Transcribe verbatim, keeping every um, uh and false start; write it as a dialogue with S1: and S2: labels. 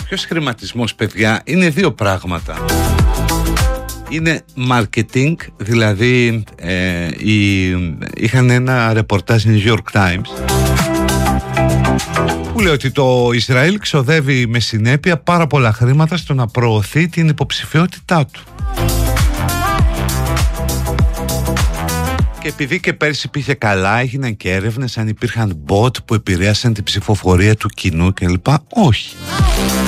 S1: ποιος χρηματισμός, παιδιά, είναι δύο πράγματα. Είναι marketing, δηλαδή ε, η, είχαν ένα ρεπορτάζ New York Times που λέει ότι το Ισραήλ ξοδεύει με συνέπεια πάρα πολλά χρήματα στο να προωθεί την υποψηφιότητά του. Και επειδή και πέρσι πήγε καλά, έγιναν και έρευνες αν υπήρχαν bot που επηρέασαν την ψηφοφορία του κοινού κλπ. Όχι.